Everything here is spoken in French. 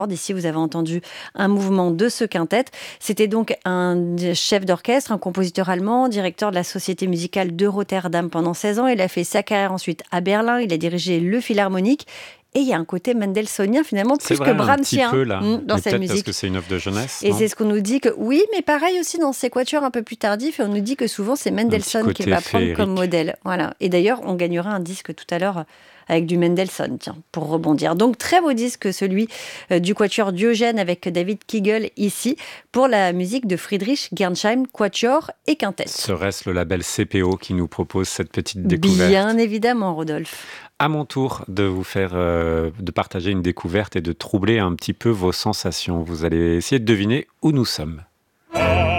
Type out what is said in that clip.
Ici, vous avez entendu un mouvement de ce quintet. C'était donc un chef d'orchestre, un compositeur allemand, directeur de la Société musicale de Rotterdam pendant 16 ans. Il a fait sa carrière ensuite à Berlin. Il a dirigé le Philharmonique. Et il y a un côté mendelssohnien, finalement, C'est plus vrai, que un petit brahmsien peu là. dans Mais cette peut-être parce que musique. c'est une œuvre de jeunesse, Et non? c'est ce qu'on nous dit que oui, mais pareil aussi dans ces quatuors un peu plus tardifs, et on nous dit que souvent c'est Un petit Mendelssohn qu'il côté va prendre comme féerique. modèle. Voilà. Et d'ailleurs, on gagnera un disque tout à l'heure avec du Mendelssohn, tiens, pour rebondir. Donc très beau disque, celui du quatuor Diogène avec David Kegel ici, pour la musique de Friedrich Gernsheim, quatuor et quintet. Serait-ce le label CPO qui nous propose cette petite découverte? Bien évidemment, Rodolphe. À mon tour de vous faire, de partager une découverte et de troubler un petit peu vos sensations. Vous allez essayer de deviner où nous sommes.